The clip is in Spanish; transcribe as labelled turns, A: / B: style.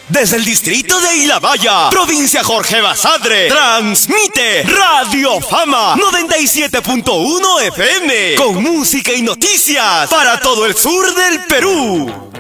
A: Desde el distrito de Ilabaya, provincia Jorge Basadre, transmite Radio Fama 97.1 FM, con música y noticias para todo el sur del Perú.